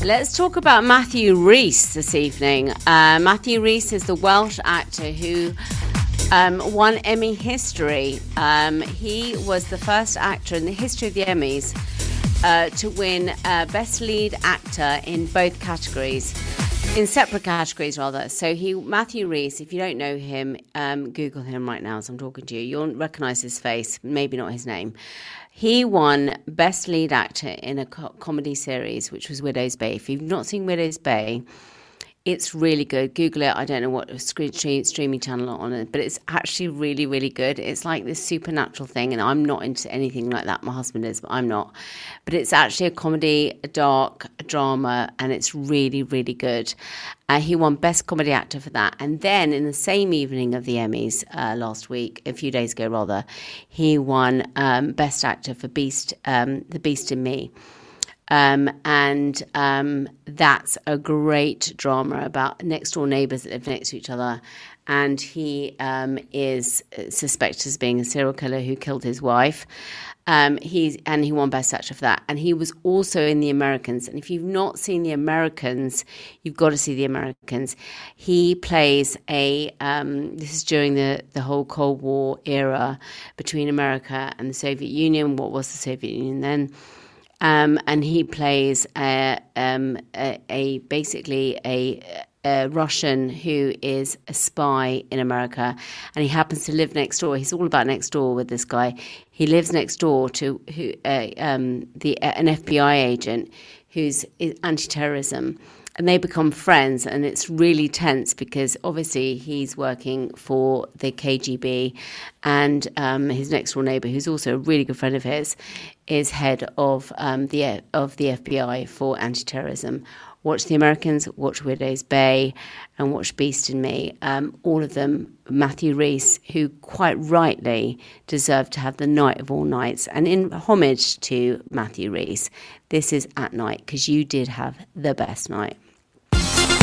Let's talk about Matthew Rhys this evening. Matthew Rhys is the Welsh actor who won Emmy history. He was the first actor in the history of the Emmys to win Best Lead Actor in both categories, in separate categories rather. So Matthew Rhys, if you don't know him, Google him right now as I'm talking to you. You'll recognise his face, maybe not his name. He won Best Lead Actor in a comedy series, which was Widow's Bay. If you've not seen Widow's Bay, it's really good. Google it. I don't know what streaming channel on it, but it's actually really, really good. It's like this supernatural thing, and I'm not into anything like that. My husband is, but I'm not. But it's actually a comedy, a dark drama, and it's really, really good. He won Best Comedy Actor for that. And then in the same evening of the Emmys a few days ago rather, he won Best Actor for The Beast in Me. That's a great drama about next door neighbours that live next to each other, and he is suspected as being a serial killer who killed his wife. He won Best Actor for that, and he was also in The Americans. And if you've not seen The Americans, you've got to see The Americans. He plays this is during the whole Cold War era between America and the Soviet Union. What was the Soviet Union then? And he plays basically a Russian who is a spy in America, and he happens to live next door. He's all about next door with this guy. He lives next door to an FBI agent who's anti-terrorism. And they become friends, and it's really tense because obviously he's working for the KGB, and his next door neighbour, who's also a really good friend of his, is head of the FBI for anti-terrorism. Watch The Americans, watch Widow's Bay, and watch Beast in Me. All of them, Matthew Rhys, who quite rightly deserved to have the night of all nights. And in homage to Matthew Rhys, this is At Night, because you did have the best night.